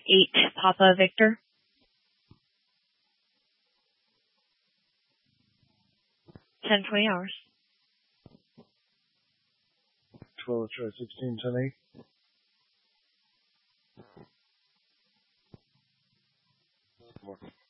Papa Victor. 10-20 hours. 12, try 16, 10, 8. More.